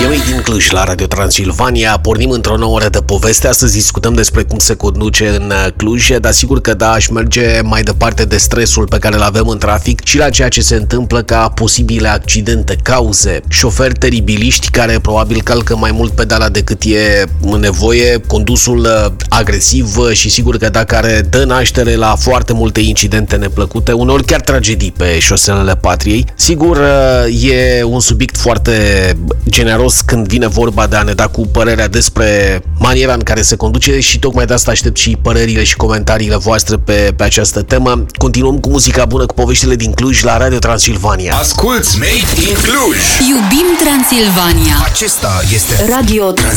Made in Cluj la Radio Transilvania. Pornim într-o nouă oră de poveste. Astăzi discutăm despre cum se conduce în Cluj, dar sigur că da, aș merge mai departe de stresul pe care îl avem în trafic și la ceea ce se întâmplă ca posibile accidente, cauze, șoferi teribiliști care probabil calcă mai mult pedala decât e nevoie, condusul agresiv și sigur că da, care dă naștere la foarte multe incidente neplăcute, uneori chiar tragedii pe șoselele patriei. Sigur, e un subiect foarte generos când vine vorba de a ne da cu părerea despre maniera în care se conduce și tocmai de asta aștept și părerile și comentariile voastre pe această temă. Continuăm cu muzica bună, cu poveștile din Cluj la Radio Transilvania. Asculți Made in Cluj! Iubim Transilvania! Acesta este Radio Transilvania.